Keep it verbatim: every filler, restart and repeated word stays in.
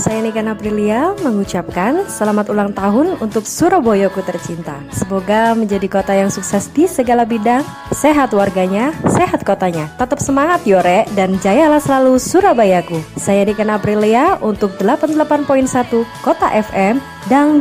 Saya Niken Aprilia mengucapkan selamat ulang tahun untuk Surabayaku tercinta. Semoga menjadi kota yang sukses di segala bidang, sehat warganya, sehat kotanya. Tetap semangat Yore dan jayalah selalu Surabayaku. Saya Niken Aprilia untuk delapan puluh delapan koma satu Kota F M Dangdut